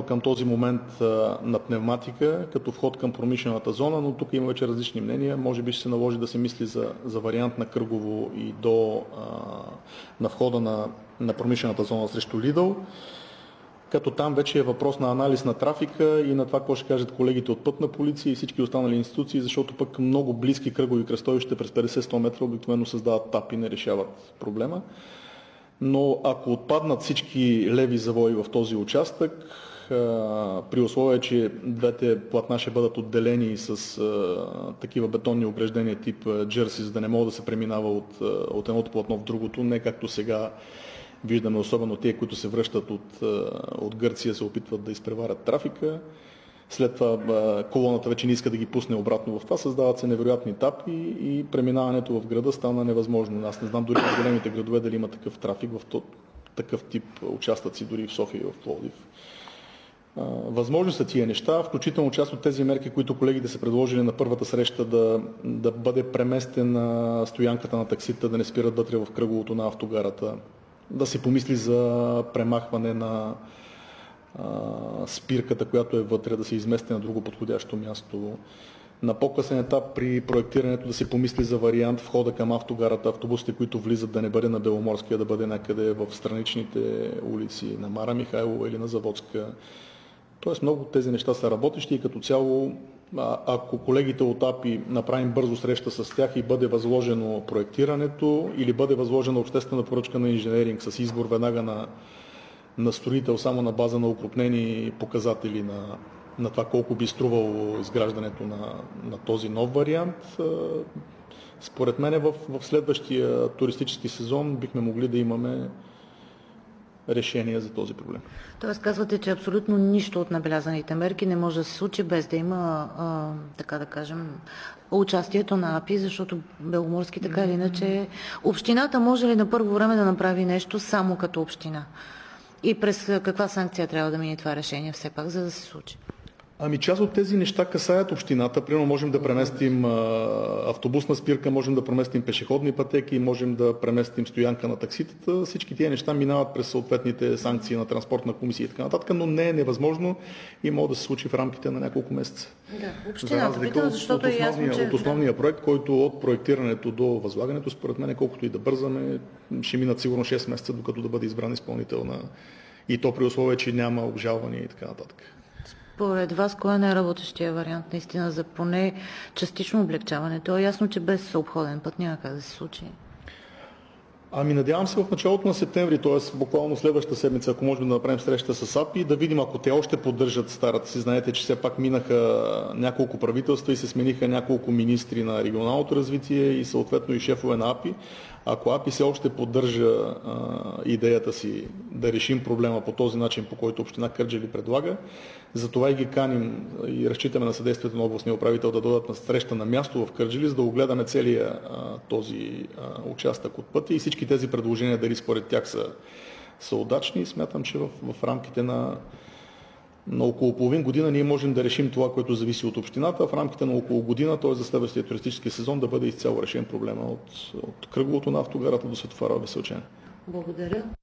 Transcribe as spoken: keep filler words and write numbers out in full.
изграждането към този момент а, на пневматика като вход към промишлената зона, но тук има вече различни мнения. Може би ще се наложи да се мисли за, за вариант на кръгово и до а, на входа на, на промишлената зона срещу Лидъл, като там вече е въпрос на анализ на трафика и на това, какво ще кажат колегите от Пътна полиция и всички останали институции, защото пък много близки кръгови кръстовища през петдесет до сто метра обикновено създават тап и не решават проблема. Но ако отпаднат всички леви завои в този участък, при условие, че двете платна ще бъдат отделени с а, такива бетонни ограждения тип джерси, за да не могат да се преминава от, от едното платно в другото, не както сега виждаме, особено тези, които се връщат от, от Гърция, се опитват да изпреварят трафика. След това колоната вече не иска да ги пусне обратно в това, създават се невероятни етапи и преминаването в града стана невъзможно. Аз не знам дори в големите градове дали има такъв трафик в такъв тип участъци, дори в София и в Пловдив. Възможни са тия неща, включително част от тези мерки, които колегите са предложили на първата среща, да, да бъде преместена стоянката на таксита, да не спират вътре в кръговото на автогарата, да се помисли за премахване на а, спирката, която е вътре, да се измести на друго подходящо място. На по-късен етап при проектирането да се помисли за вариант входа към автогарата, автобусите, които влизат, да не бъде на Беломорския, да бъде някъде в страничните улици на Мара Михайлова или на Заводска. Тоест много от тези неща са работещи и като цяло, ако колегите от АПИ направим бързо среща с тях и бъде възложено проектирането или бъде възложена обществена поръчка на инженеринг с избор веднага на, на строител само на база на укрупнени показатели на, на това колко би струвало изграждането на, на този нов вариант, според мен в, в следващия туристически сезон бихме могли да имаме решение за този проблем. Тоест казвате, че абсолютно нищо от набелязаните мерки не може да се случи без да има, а, така да кажем, участието на АПИ, защото Беломорски така или иначе общината може ли на първо време да направи нещо само като община? И през каква санкция трябва да мине това решение все пак, за да се случи? Ами част от тези неща касаят общината. Примерно можем да преместим а, автобусна спирка, можем да преместим пешеходни пътеки, можем да преместим стоянка на такситата. Всички тези неща минават през съответните санкции на транспортна комисия и така нататък, но не е невъзможно и може да се случи в рамките на няколко месеца. Да, общината пита, защото от, е ясно, че... От основния проект, който от проектирането до възлагането, според мен, колкото и да бързаме, ще минат сигурно шест месеца, докато да бъде избран изпълнител на... И то при условие, че няма обжалвания и така нататък. Според вас, кой е най-работещия вариант наистина за поне частично облегчаване? То е ясно, че без обходен път няма как да се случи. Ами надявам се в началото на септември, т.е. буквално следващата седмица, ако можем да направим среща с АПИ, да видим, ако те още поддържат старата си. Знаете, че все пак минаха няколко правителства и се смениха няколко министри на регионалното развитие и съответно и шефове на АПИ. Ако АПИ все още поддържа а, идеята си да решим проблема по този начин, по който община Кърджали предлага, затова и ги каним и разчитаме на съдействието на областния управител да дойдат на среща на място в Кърджали, за да огледаме целия а, този а, участък от пътя и всички тези предложения, дали според тях са, са удачни. Смятам, че в, в рамките на на около половин година ние можем да решим това, което зависи от общината, в рамките на около година, т.е. за следващия туристически сезон, да бъде изцяло решен проблема от, от кръговото на автогарата до Светофара Веселчен. Благодаря.